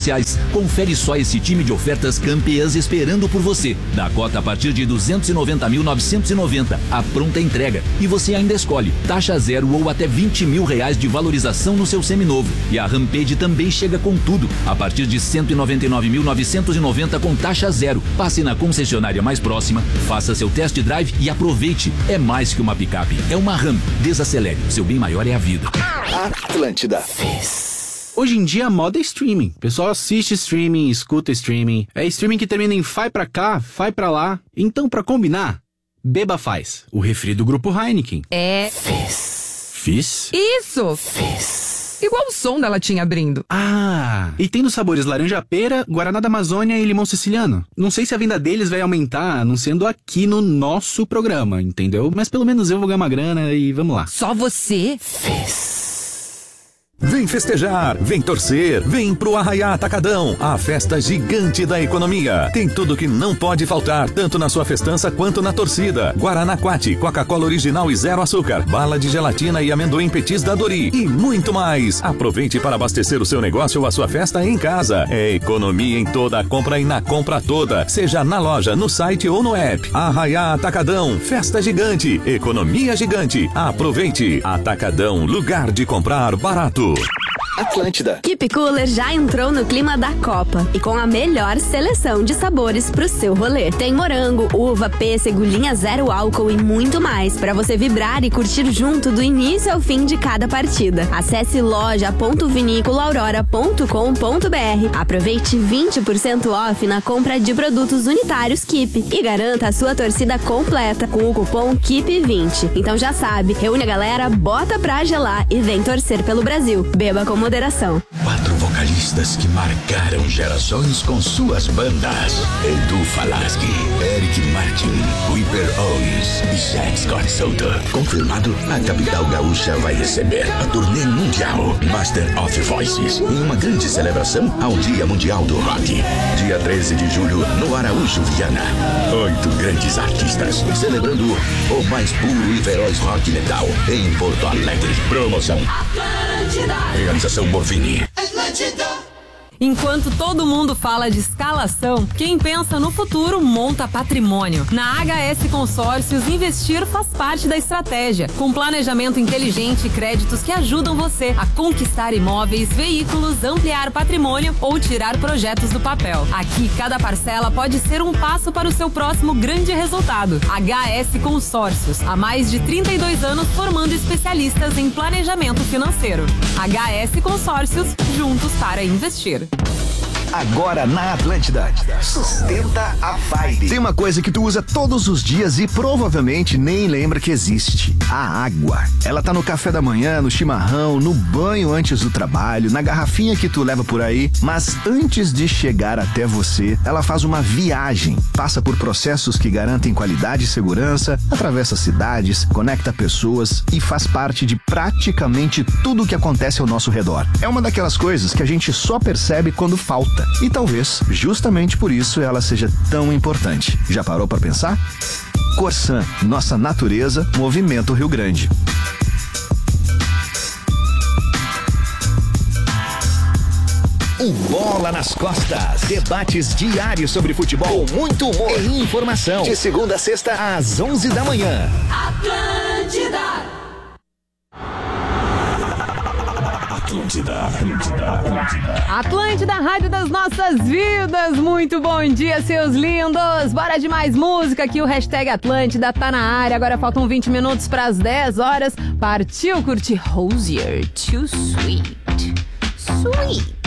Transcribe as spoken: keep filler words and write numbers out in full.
especiais. Confere só esse time de ofertas campeãs esperando por você. Da cota a partir de duzentos e noventa mil novecentos e noventa, a pronta entrega. E você ainda escolhe taxa zero ou até vinte mil reais de valorização no seu seminovo. E a Rampage também chega com tudo, a partir de cento e noventa e nove mil novecentos e noventa com taxa zero. Passe na concessionária mais próxima, faça seu test drive e aproveite. É mais que uma picape, é uma Ram. Desacelere, seu bem maior é a vida. Atlântida. Hoje em dia a moda é streaming. O pessoal assiste streaming, escuta streaming. É streaming que termina em vai pra cá, vai pra lá. Então, pra combinar, Beba Faz, o refri do grupo Heineken. É... Fizz. Fizz? Isso! Fizz. Igual o som da latinha abrindo. Ah, e tem nos sabores laranja-pera, Guaraná da Amazônia e limão siciliano. Não sei se a venda deles vai aumentar anunciando aqui no nosso programa, entendeu? Mas pelo menos eu vou ganhar uma grana e vamos lá. Só você? Fizz. Vem festejar, vem torcer, vem pro Arraiá Atacadão, a festa gigante da economia. Tem tudo que não pode faltar, tanto na sua festança quanto na torcida. Guaraná Quati, Coca-Cola original e zero açúcar, bala de gelatina e amendoim petis da Dori e muito mais. Aproveite para abastecer o seu negócio ou a sua festa em casa. É economia em toda a compra e na compra toda, seja na loja, no site ou no app. Arraiá Atacadão, festa gigante, economia gigante. Aproveite. Atacadão, lugar de comprar barato. Atlântida. Keep Cooler já entrou no clima da Copa e com a melhor seleção de sabores pro seu rolê. Tem morango, uva, pêssego, linha zero álcool e muito mais para você vibrar e curtir junto do início ao fim de cada partida. Acesse loja ponto vinícola aurora ponto com ponto br. Aproveite vinte por cento off na compra de produtos unitários Keep e garanta a sua torcida completa com o cupom Keep vinte. Então já sabe, reúne a galera, bota pra gelar e vem torcer pelo Brasil. Beba com moderação. Quatro vocalistas que marcaram gerações com suas bandas: Edu Falaschi, Eric Martin, Whipper Owens e Jack Scott Soto. Confirmado, a capital gaúcha vai receber a turnê mundial Master of Voices em uma grande celebração ao Dia Mundial do Rock. Dia treze de julho, no Araújo Viana. Oito grandes artistas celebrando o mais puro e feroz rock metal em Porto Alegre. Promoção Atlântida. Realização Morfini. Enquanto todo mundo fala de escalação, quem pensa no futuro monta patrimônio. Na H S Consórcios, investir faz parte da estratégia, com planejamento inteligente e créditos que ajudam você a conquistar imóveis, veículos, ampliar patrimônio ou tirar projetos do papel. Aqui, cada parcela pode ser um passo para o seu próximo grande resultado. H S Consórcios, há mais de trinta e dois anos formando especialistas em planejamento financeiro. H S Consórcios, juntos para investir. Agora na Atlântida, sustenta a vibe. Tem uma coisa que tu usa todos os dias e provavelmente nem lembra que existe: a água. Ela tá no café da manhã, no chimarrão, no banho antes do trabalho, na garrafinha que tu leva por aí. Mas antes de chegar até você, ela faz uma viagem, passa por processos que garantem qualidade e segurança, atravessa cidades, conecta pessoas e faz parte de praticamente tudo que acontece ao nosso redor. É uma daquelas coisas que a gente só percebe quando falta. E talvez, justamente por isso, ela seja tão importante. Já parou pra pensar? Corsan, nossa natureza, Movimento Rio Grande. Um Bola nas Costas. Debates diários sobre futebol, muito humor e informação. De segunda a sexta, às onze da manhã. Atlântida. Atlântida, Atlântida, Atlântida. Atlântida, rádio das nossas vidas. Muito bom dia, seus lindos. Bora de mais música aqui, o hashtag Atlântida tá na área. Agora faltam vinte minutos para as dez horas. Partiu curtir Rosier, Too Sweet. Sweet.